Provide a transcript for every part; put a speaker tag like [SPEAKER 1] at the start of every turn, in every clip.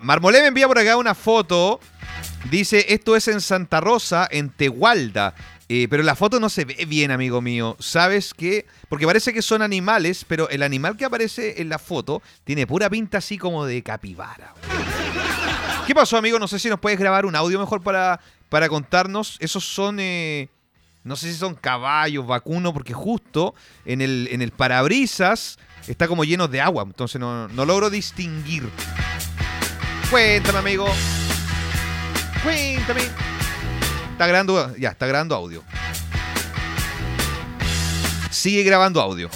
[SPEAKER 1] Marmolé me envía por acá una foto. Dice, esto es en Santa Rosa, en Tegualda. Pero la foto no se ve bien, amigo mío. ¿Sabes qué? Porque parece que son animales, pero el animal que aparece en la foto tiene pura pinta así como de capibara. ¿Qué pasó, amigo? No sé si nos puedes grabar un audio mejor para contarnos. Esos son, no sé si son caballos, vacunos, porque justo en el parabrisas está como lleno de agua. Entonces no logro distinguir. Cuéntame, amigo. Cuéntame. Está grabando audio. Sigue grabando audio.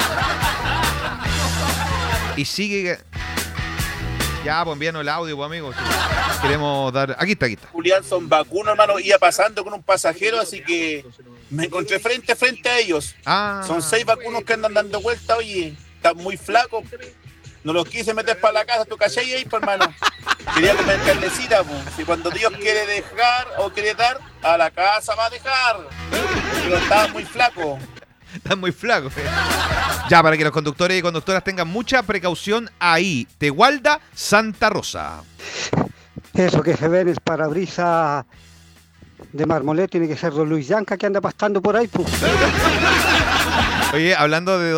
[SPEAKER 1] Y sigue... Ya, pues envíanos el audio, pues, amigos. Queremos dar... Aquí está.
[SPEAKER 2] Julián, son vacunos, hermano. Iba pasando con un pasajero, así que me encontré frente a ellos. Son 6 vacunos que andan dando vuelta. Oye, están muy flacos. No los quise meter para la casa, ¿tú cachai ahí, pues, hermano? Quería comer carnecita, pues. Si cuando Dios quiere dejar o quiere dar, a la casa va a dejar. Pero estaban muy flacos.
[SPEAKER 1] Están muy flacos. Ya, para que los conductores y conductoras tengan mucha precaución ahí. Tegualda, Santa Rosa.
[SPEAKER 3] Eso que se ve en el parabrisas de Marmolé tiene que ser don Luis Yanca que anda pastando por ahí, pues.
[SPEAKER 1] Oye, hablando de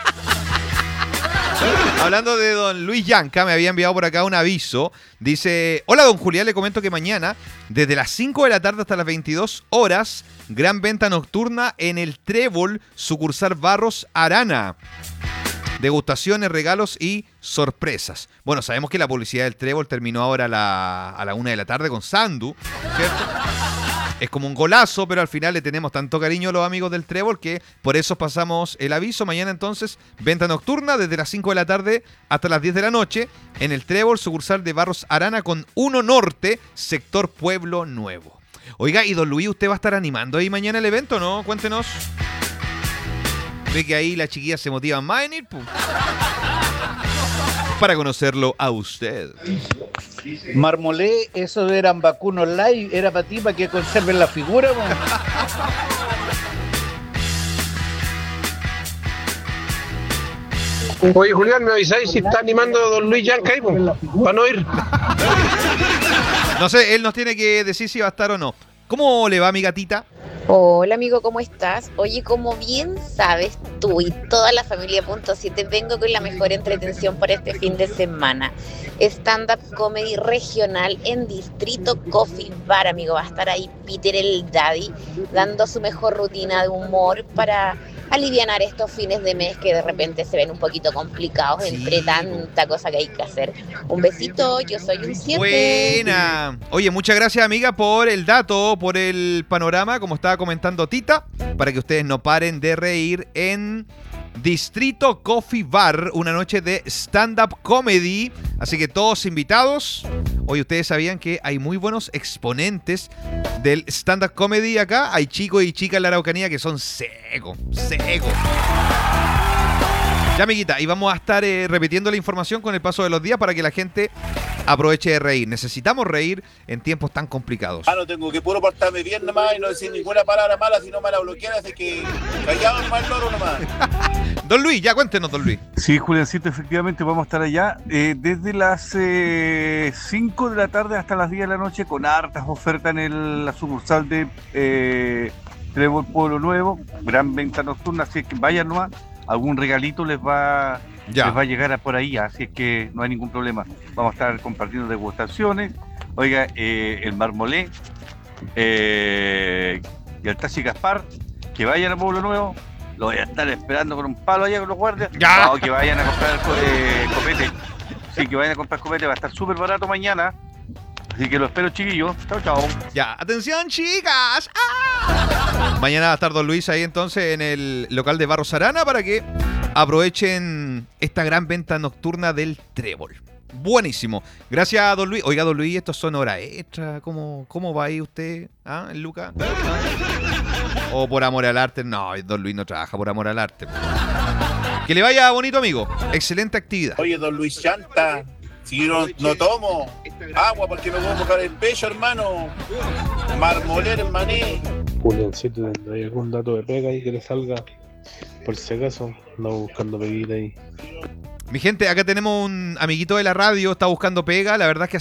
[SPEAKER 1] don Luis Yanca, me había enviado por acá un aviso. Dice, hola don Julián, le comento que mañana, desde las 5 de la tarde hasta las 22 horas, gran venta nocturna en el Trébol, sucursal Barros Arana. Degustaciones, regalos y sorpresas. Bueno, sabemos que la publicidad del Trébol terminó ahora a la 1 de la tarde con Sandu, ¿cierto? Es como un golazo, pero al final le tenemos tanto cariño a los amigos del Trébol que por eso pasamos el aviso. Mañana entonces, venta nocturna desde las 5 de la tarde hasta las 10 de la noche en el Trébol, sucursal de Barros Arana con 1 Norte, sector Pueblo Nuevo. Oiga, y don Luis, ¿usted va a estar animando ahí mañana el evento, no? Cuéntenos. Ve que ahí las chiquillas se motivan más en ir, pues. Para conocerlo a usted.
[SPEAKER 4] Marmolé, esos eran vacunos live, era para ti, para que conserven la figura, ¿no?
[SPEAKER 5] Oye, Julián, ¿me avisáis si está animando a don Luis Yanca ahí, para no ir?
[SPEAKER 1] No sé, él nos tiene que decir si va a estar o no. ¿Cómo le va, mi gatita?
[SPEAKER 6] Hola amigo, ¿cómo estás? Oye, como bien sabes tú y toda la familia Punto 7, vengo con la mejor entretención para este fin de semana. Stand-up comedy regional en Distrito Coffee Bar, amigo. Va a estar ahí Peter el Daddy dando su mejor rutina de humor para alivianar estos fines de mes que de repente se ven un poquito complicados entre tanta cosa que hay que hacer. Un besito, yo soy un 7.
[SPEAKER 1] Buena. Oye, muchas gracias, amiga, por el dato, por el panorama, como estaba comentando Tita, para que ustedes no paren de reír en Distrito Coffee Bar, una noche de stand-up comedy. Así que todos invitados. Hoy ustedes sabían que hay muy buenos exponentes del stand-up comedy acá. Hay chicos y chicas en la Araucanía que son secos. Ya, amiguita, y vamos a estar repitiendo la información con el paso de los días para que la gente aproveche de reír. Necesitamos reír en tiempos tan complicados.
[SPEAKER 2] No tengo que puro portarme bien nomás y no decir ninguna palabra mala, si no me la bloquean, así que callado nomás el loro nomás.
[SPEAKER 1] Don Luis, ya cuéntenos, don Luis.
[SPEAKER 7] Sí, Juliancito, efectivamente vamos a estar allá desde las 5 de la tarde hasta las 10 de la noche con hartas ofertas en la sucursal de Trébol Pueblo Nuevo, gran venta nocturna, así que vayan nomás. Algún regalito les va a llegar por ahí, así es que no hay ningún problema. Vamos a estar compartiendo degustaciones. Oiga, el Marmolé y el Taxi Gaspar, que vayan a Pueblo Nuevo, lo voy a estar esperando con un palo allá con los guardias. No, que vayan a comprar copete. Sí, que vayan a comprar copete, va a estar súper barato mañana. Así que lo espero, chiquillos. Chao.
[SPEAKER 1] Ya, atención, chicas. ¡Ah! Mañana va a estar don Luis ahí entonces en el local de Barros Arana para que aprovechen esta gran venta nocturna del Trébol. Buenísimo. Gracias, don Luis. Oiga, don Luis, estos son horas extra. ¿Cómo va ahí usted? ¿Ah, el Luca? ¿O por amor al arte? No, don Luis no trabaja por amor al arte. Que le vaya bonito, amigo. Excelente actividad.
[SPEAKER 2] Oye, don Luis Chanta, si no tomo agua porque me voy a mojar el pecho, hermano. Marmoler, hermané.
[SPEAKER 8] Juliancito, ¿hay algún dato de pega ahí que le salga? Por si acaso, ando buscando peguita ahí.
[SPEAKER 1] Mi gente, acá tenemos un amiguito de la radio, está buscando pega. La verdad es que